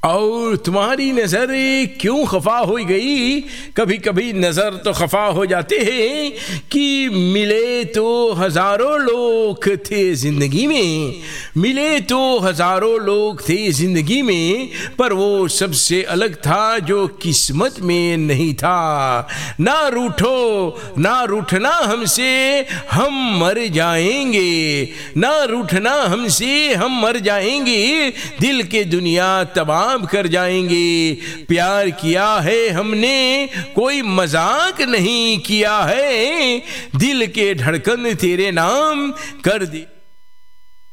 और तुम्हारी नजर क्यों खफा हो गई? कभी कभी नजर तो खफा हो जाते हैं कि मिले तो हजारों लोग थे जिंदगी में, मिले तो हजारों लोग थे जिंदगी में, पर वो सबसे अलग था जो किस्मत में नहीं था। ना रूठो, ना रूठना हमसे, हम मर जाएंगे, ना रूठना हमसे, हम मर जाएंगे, दिल के दुनिया तबाह कर जाएंगे। प्यार किया है हमने, कोई मजाक नहीं किया है, दिल के धड़कन तेरे नाम कर दी।